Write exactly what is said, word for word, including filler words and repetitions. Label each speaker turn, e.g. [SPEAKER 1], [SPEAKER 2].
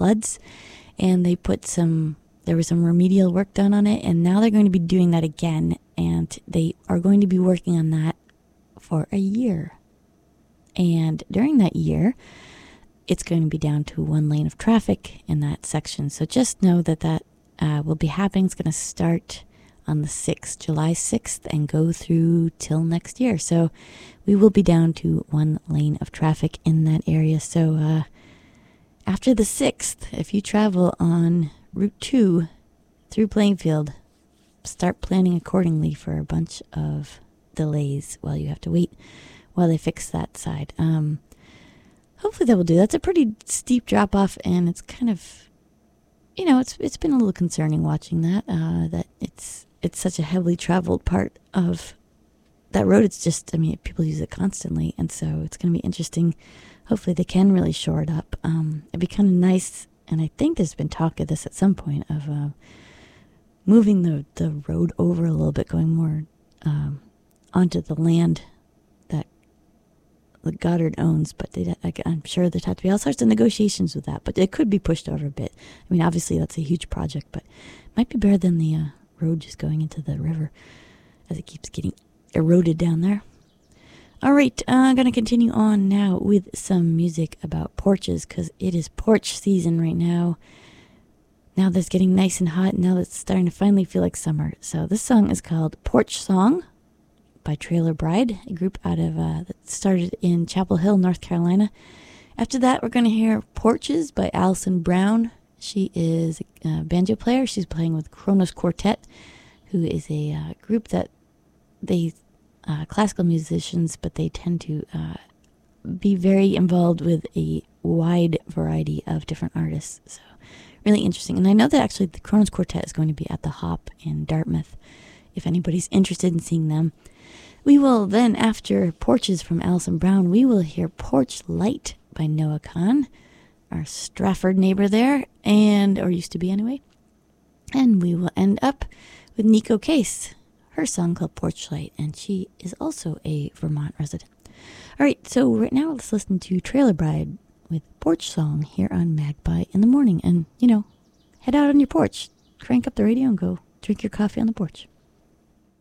[SPEAKER 1] floods, and they put some, there was some remedial work done on it, and now they're going to be doing that again, and they are going to be working on that for a year. And during that year, it's going to be down to one lane of traffic in that section. So just know that that uh, will be happening. It's going to start on the sixth, July sixth, and go through till next year. So we will be down to one lane of traffic in that area. So uh, after the sixth, if you travel on Route two through Plainfield, start planning accordingly for a bunch of delays while you have to wait while they fix that side. Um, hopefully that will do. That's a pretty steep drop off, and it's kind of, you know, it's it's been a little concerning watching that. Uh, that it's it's such a heavily traveled part of that road. It's just, I mean, people use it constantly, and so it's going to be interesting. Hopefully they can really shore it up. Um, it'd be kind of nice, and I think there's been talk of this at some point of uh, moving the the road over a little bit, going more um, onto the land the Goddard owns, but they, I'm sure there'd have to be all sorts of negotiations with that, but it could be pushed over a bit. I mean, obviously that's a huge project, but it might be better than the uh, road just going into the river as it keeps getting eroded down there. All right, uh, I'm going to continue on now with some music about porches, because it is porch season right now. Now that it's getting nice and hot, now that it's starting to finally feel like summer. So this song is called Porch Song by Trailer Bride, a group out of uh, that started in Chapel Hill, North Carolina. After that, we're going to hear Porches by Allison Brown. She is a banjo player. She's playing with Kronos Quartet, who is a uh, group that they uh, classical musicians, but they tend to uh, be very involved with a wide variety of different artists. So really interesting. And I know that actually the Kronos Quartet is going to be at the Hop in Dartmouth, if anybody's interested in seeing them. We will then, after Porches from Allison Brown, we will hear Porch Light by Noah Kahan, our Stratford neighbor there, and or used to be anyway. And we will end up with Nico Case, her song called Porch Light, and she is also a Vermont resident. All right, so right now let's listen to Trailer Bride with Porch Song here on Magpie in the Morning. And, you know, head out on your porch, crank up the radio, and go drink your coffee on the porch.